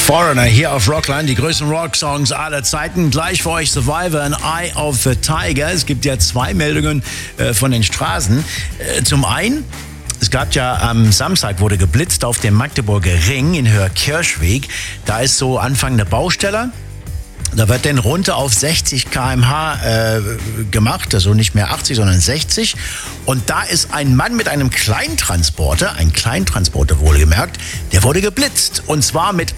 Foreigner hier auf Rockland, die größten Rock-Songs aller Zeiten. Gleich für euch Survivor and Eye of the Tiger. Es gibt ja 2 Meldungen von den Straßen. Zum einen, es gab ja am Samstag, wurde geblitzt auf dem Magdeburger Ring in Höher-Kirchweg. Da ist so Anfang der Baustelle. Da wird dann runter auf 60 km/h gemacht, also nicht mehr 80, sondern 60. Und da ist ein Mann mit einem Kleintransporter, wohlgemerkt, der wurde geblitzt. Und zwar mit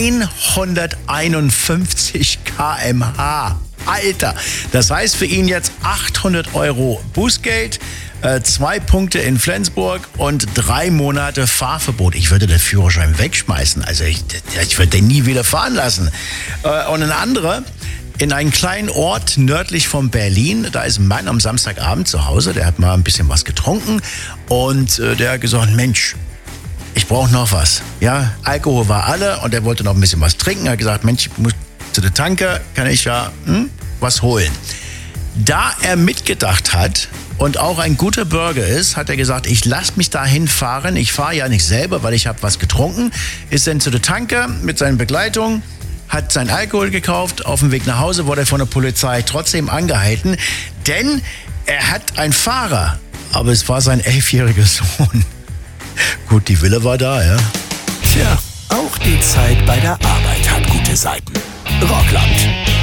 151 km/h. Alter, das heißt für ihn jetzt 800 € Bußgeld, 2 Punkte in Flensburg und 3 Monate Fahrverbot. Ich würde den Führerschein wegschmeißen. Also ich würde den nie wieder fahren lassen. Und ein anderer, in einem kleinen Ort nördlich von Berlin, da ist ein Mann am Samstagabend zu Hause, der hat mal ein bisschen was getrunken und der hat gesagt, Mensch, ich brauche noch was. Ja, Alkohol war alle und er wollte noch ein bisschen was trinken. Er hat gesagt, Mensch, ich muss zu der Tanke, kann ich ja was holen. Da er mitgedacht hat und auch ein guter Bürger ist, hat er gesagt, ich lasse mich dahin fahren. Ich fahre ja nicht selber, weil ich habe was getrunken. Ist dann zu der Tanke mit seiner Begleitung, hat sein Alkohol gekauft. Auf dem Weg nach Hause wurde er von der Polizei trotzdem angehalten, denn er hat einen Fahrer, aber es war sein 11-jähriger Sohn. Gut, die Wille war da, ja. Tja, auch die Zeit bei der Arbeit hat gute Seiten. Rockland.